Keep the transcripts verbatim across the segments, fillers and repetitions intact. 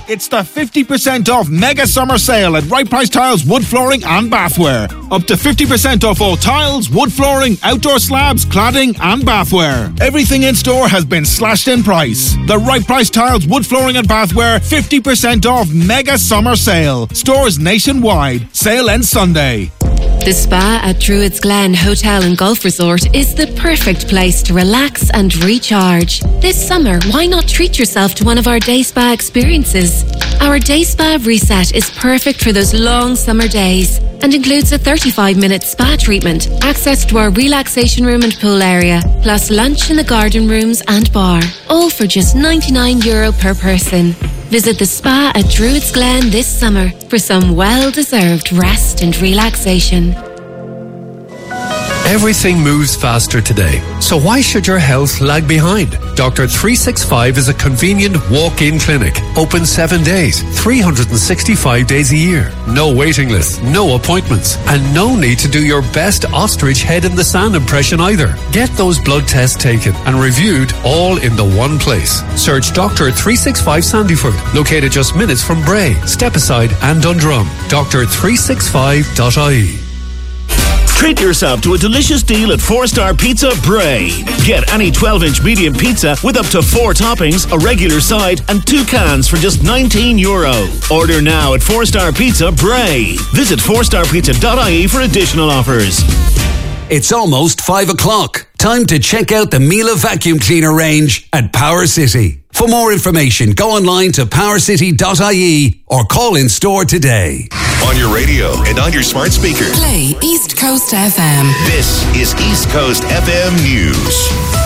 It's the fifty percent off mega summer sale at Right Price Tiles, wood flooring and bathware. Up to fifty percent off all tiles, wood flooring, outdoor slabs, cladding and bathware. Everything in store has been slashed in price. The Right Price Tiles, wood flooring and bathware fifty percent off mega summer sale. Stores nationwide. Sale ends Sunday. The spa at Druids Glen Hotel and Golf Resort is the perfect place to relax and recharge. This summer, why not treat yourself to one of our day spa experiences? Our day spa reset is perfect for those long summer days and includes a thirty-five minute spa treatment, access to our relaxation room and pool area, plus lunch in the garden rooms and bar, all for just ninety-nine euro per person. Visit the spa at Druids Glen this summer for some well-deserved rest and relaxation. Everything moves faster today, so why should your health lag behind? Doctor three sixty-five is a convenient walk-in clinic, open seven days, three hundred sixty-five days a year. No waiting list, no appointments, and no need to do your best ostrich head in the sand impression either. Get those blood tests taken and reviewed all in the one place. Search Doctor three sixty-five Sandyford, located just minutes from Bray, Stepaside and Dundrum. Doctor three sixty-five dot I E. Treat yourself to a delicious deal at Four Star Pizza Bray. Get any twelve inch medium pizza with up to four toppings, a regular side, and two cans for just nineteen euro. Order now at Four Star Pizza Bray. Visit four star pizza dot I E for additional offers. It's almost five o'clock. Time to check out the Miele vacuum cleaner range at Power City. For more information, go online to power city dot I E or call in store today. On your radio and on your smart speaker. Play East Coast F M. This is East Coast F M News.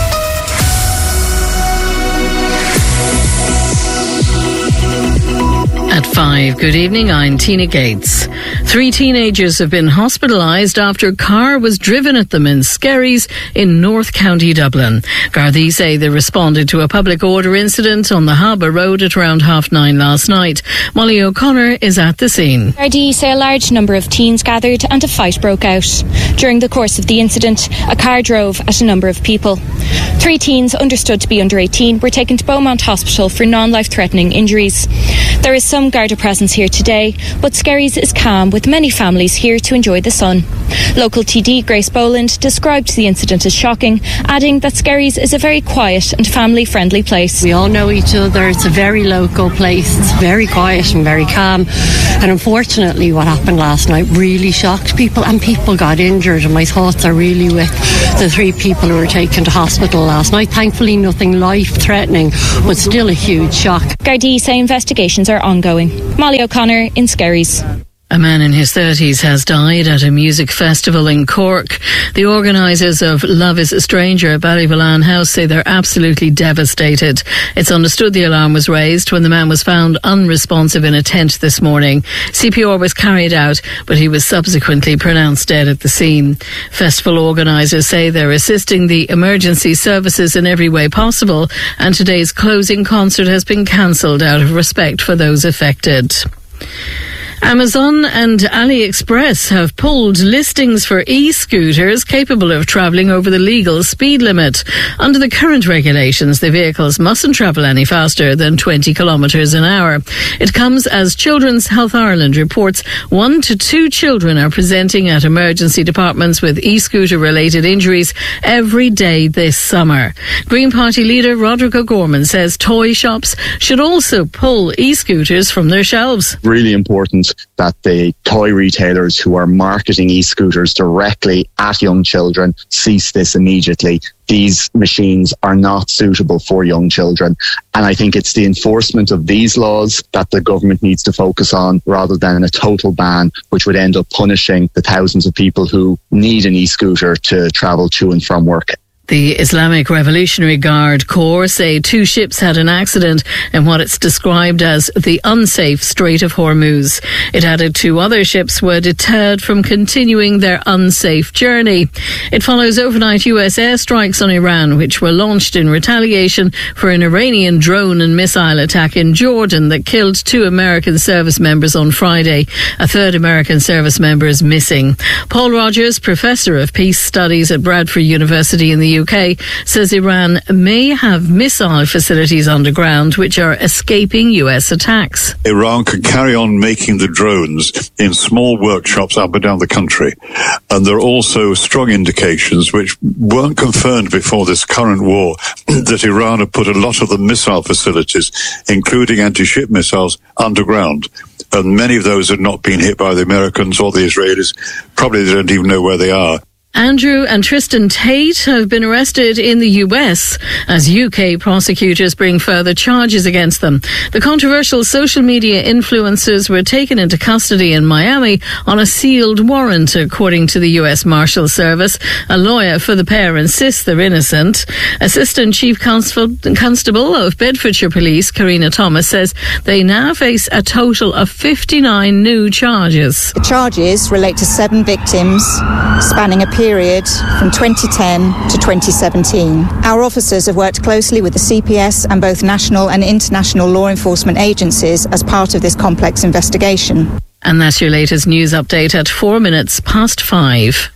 At five, good evening, I'm Tina Gates. Three teenagers have been hospitalised after a car was driven at them in Skerries in North County Dublin. Gardaí say they responded to a public order incident on the Harbour Road at around half nine last night. Molly O'Connor is at the scene. Gardaí say a large number of teens gathered and a fight broke out. During the course of the incident, a car drove at a number of people. Three teens, understood to be under eighteen, were taken to Beaumont Hospital for non-life-threatening injuries. There is some Garda presence here today, but Skerries is calm with many families here to enjoy the sun. Local T D Grace Boland described the incident as shocking, adding that Skerries is a very quiet and family-friendly place. We all know each other. It's a very local place. It's very quiet and very calm. And unfortunately, what happened last night really shocked people, and people got injured. And my thoughts are really with the three people who were taken to hospital last night. Thankfully, nothing life-threatening, but still a huge shock. Gardaí say investigations are ongoing. Molly O'Connor in Skerries. A man in his thirties has died at a music festival in Cork. The organisers of Love is a Stranger at Ballyvolane House say they're absolutely devastated. It's understood the alarm was raised when the man was found unresponsive in a tent this morning. C P R was carried out, but he was subsequently pronounced dead at the scene. Festival organisers say they're assisting the emergency services in every way possible, and today's closing concert has been cancelled out of respect for those affected. Amazon and AliExpress have pulled listings for e-scooters capable of travelling over the legal speed limit. Under the current regulations, the vehicles mustn't travel any faster than twenty kilometres an hour. It comes as Children's Health Ireland reports one to two children are presenting at emergency departments with e-scooter related injuries every day this summer. Green Party leader Roderick O'Gorman says toy shops should also pull e-scooters from their shelves. Really important that the toy retailers who are marketing e-scooters directly at young children cease this immediately. These machines are not suitable for young children. And I think it's the enforcement of these laws that the government needs to focus on rather than a total ban, which would end up punishing the thousands of people who need an e-scooter to travel to and from work. The Islamic Revolutionary Guard Corps say two ships had an accident in what it's described as the unsafe Strait of Hormuz. It added two other ships were deterred from continuing their unsafe journey. It follows overnight U S airstrikes on Iran, which were launched in retaliation for an Iranian drone and missile attack in Jordan that killed two American service members on Friday. A third American service member is missing. Paul Rogers, Professor of Peace Studies at Bradford University in the U U K says Iran may have missile facilities underground which are escaping U S attacks. Iran can carry on making the drones in small workshops up and down the country. And there are also strong indications, which weren't confirmed before this current war, that Iran have put a lot of the missile facilities, including anti-ship missiles, underground. And many of those have not been hit by the Americans or the Israelis. Probably they don't even know where they are. Andrew and Tristan Tate have been arrested in the U S as U K prosecutors bring further charges against them. The controversial social media influencers were taken into custody in Miami on a sealed warrant, according to the U S Marshal Service. A lawyer for the pair insists they're innocent. Assistant Chief Constable of Bedfordshire Police, Karina Thomas, says they now face a total of fifty-nine new charges. The charges relate to seven victims spanning a period from twenty ten to twenty seventeen. Our officers have worked closely with the C P S and both national and international law enforcement agencies as part of this complex investigation. And that's your latest news update at four minutes past five.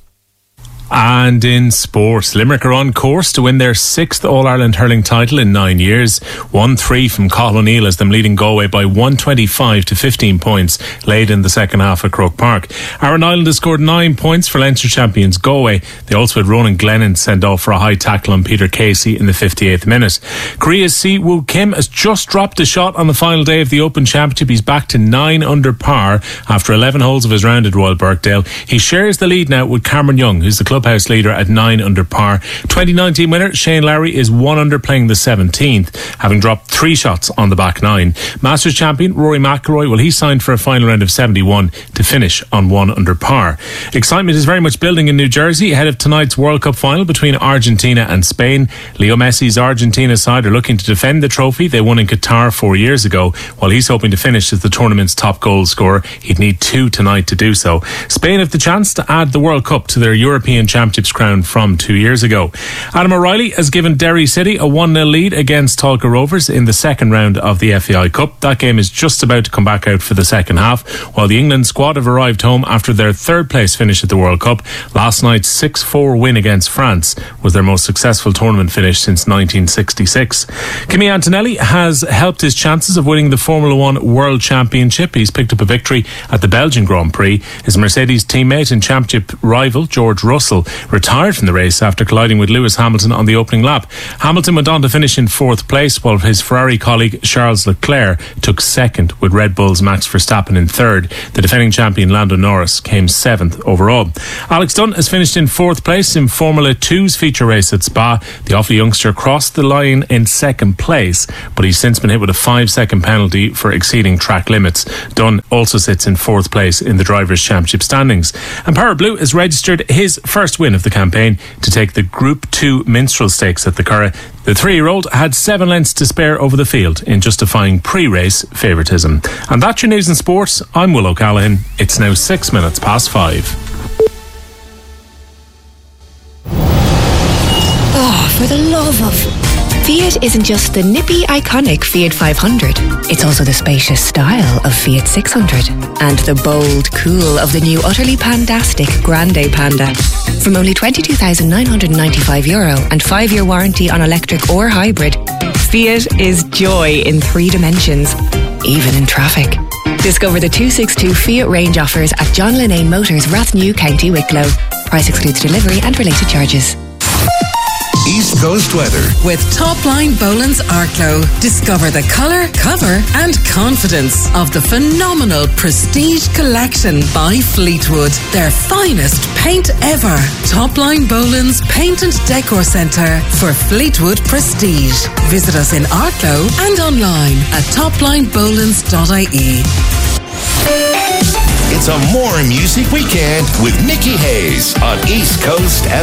And in sports, Limerick are on course to win their sixth All-Ireland hurling title in nine years. one three from Cathal O'Neill as them leading Galway by one twenty-five to fifteen points late in the second half at Croke Park. Aaron Island has scored nine points for Leinster champions Galway. They also had Ronan Glennon sent off for a high tackle on Peter Casey in the fifty-eighth minute. Korea's Si Woo Kim has just dropped a shot on the final day of the Open Championship. He's back to nine under par after eleven holes of his round at Royal Birkdale. He shares the lead now with Cameron Young, who's the clubhouse leader at nine under par. twenty nineteen winner Shane Lowry is one under, playing the seventeenth, having dropped three shots on the back nine. Masters champion Rory McIlroy, well, he signed for a final round of seventy-one to finish on one under par. Excitement is very much building in New Jersey ahead of tonight's World Cup final between Argentina and Spain. Leo Messi's Argentina side are looking to defend the trophy they won in Qatar four years ago, while he's hoping to finish as the tournament's top goal scorer. He'd need two tonight to do so. Spain have the chance to add the World Cup to their European Championships crown from two years ago. Adam O'Reilly has given Derry City a one nil lead against Tolka Rovers in the second round of the F A I Cup. That game is just about to come back out for the second half, while the England squad have arrived home after their third place finish at the World Cup. Last night's six four win against France was their most successful tournament finish since nineteen sixty-six. Kimi Antonelli has helped his chances of winning the Formula One World Championship. He's picked up a victory at the Belgian Grand Prix. His Mercedes teammate and championship rival George Russell retired from the race after colliding with Lewis Hamilton on the opening lap. Hamilton went on to finish in fourth place, while his Ferrari colleague Charles Leclerc took second, with Red Bull's Max Verstappen in third. The defending champion Lando Norris came seventh overall. Alex Dunn has finished in fourth place in Formula two's feature race at Spa. The Offaly youngster crossed the line in second place, but he's since been hit with a five second penalty for exceeding track limits. Dunn also sits in fourth place in the Drivers' Championship standings. And Power Blue has registered his first win of the campaign to take the Group two Minstrel Stakes at the Curragh. The three-year-old had seven lengths to spare over the field in justifying pre-race favouritism. And that's your news and sports. I'm Will O'Callaghan. It's now six minutes past five. Oh, for the love of... Fiat isn't just the nippy, iconic Fiat five hundred. It's also the spacious style of Fiat six hundred. And the bold cool of the new utterly pandastic Grande Panda. From only twenty-two thousand nine hundred ninety-five euro and five-year warranty on electric or hybrid, Fiat is joy in three dimensions, even in traffic. Discover the two sixty-two Fiat range offers at John Linnane Motors, Rathnew, County Wicklow. Price excludes delivery and related charges. East Coast weather with Topline Boland's Arklow. Discover the colour, cover and confidence of the phenomenal Prestige Collection by Fleetwood. Their finest paint ever. Topline Boland's Paint and Decor Centre for Fleetwood Prestige. Visit us in Arklow and online at topline bolands dot I E. It's a more music weekend with Nikki Hayes on East Coast F M.